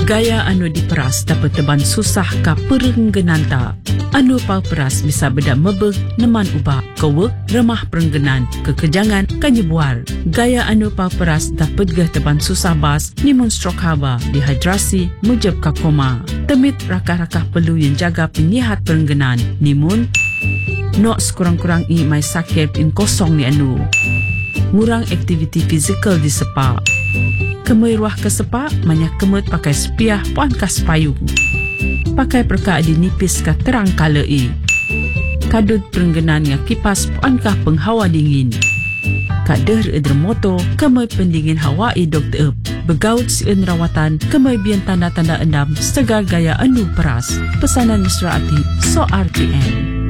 Gaya anu diperas dapat teban susah ka perenggenan ta. Anu pau peras bisa beda mebeg neman ubah kewek remah perenggenan kekejangan kanyebuar. Gaya anu pau peras dapat geh teban susah bas nimun stroke haba, dehidrasi, mujab ka koma. Temit rakah-rakah perlu yang jaga penyihat perenggenan nimun nok sekurang-kurang mai sakit in kosong ni anu. Ngurang aktiviti fizikal di sepa. Kemui ruah ke sepa, banyak kemut pakai sepiah puan kas payung. Pakai perka di nipis ka terang kalai. Kadut perenggenan yang kipas puan kah penghawa dingin. Kader moto kemui pendingin hawa dokter begaut sieun rawatan kemui bian tanda-tanda endam segar gaya anu peras. Pesanan mesra ati so RTM.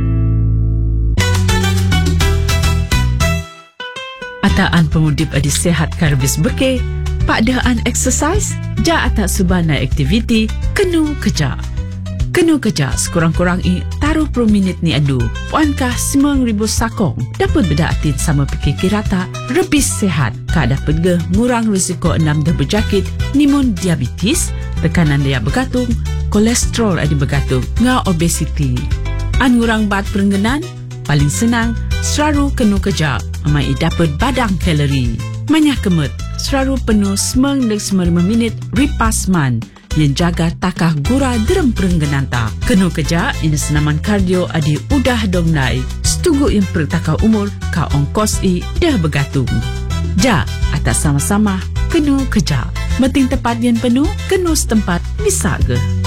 Ataan pemudip adi sehat karbis beke. Pakdaan exercise, ja atak subana aktiviti, kenu kerja. Kenu kerja sekurang-kurang taruh per minit ni adu. Puankah 9,000 sakong dapat berdatin sama pikir kirata, rebis sehat. Ka dapat ge ngurang risiko 6 dah berjakit, nimun diabetes, tekanan daya bergantung, kolesterol adi bergantung, ngau obesiti. An ngurang bat perenggenan, paling senang, selalu kenu kerja, amai dapat badang kalori. Manyah kemut, selalu penuh 9-5 minit ripas man yang jaga takah gura derem perenggenan ta. Kenu kerja, ini senaman kardio adi udah dongnai. Setugu yang pertakau umur, ka ongkos dah bergantung. Ja, atas sama-sama, kenu kerja. Meting tempat yang penuh, kenu setempat bisa ge.